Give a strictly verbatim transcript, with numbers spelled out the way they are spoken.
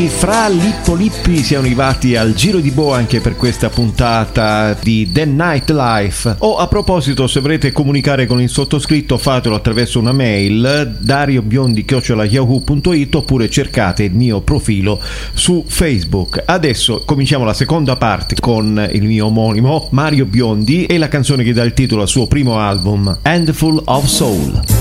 Fra Lippo Lippi siamo arrivati al giro di boa anche per questa puntata di The Nightlife. O a proposito, se volete comunicare con il sottoscritto, fatelo attraverso una mail dariobiondi chiocciola yahoo punto it oppure cercate il mio profilo su Facebook. Adesso cominciamo la seconda parte con il mio omonimo Mario Biondi e la canzone che dà il titolo al suo primo album, Handful of Soul.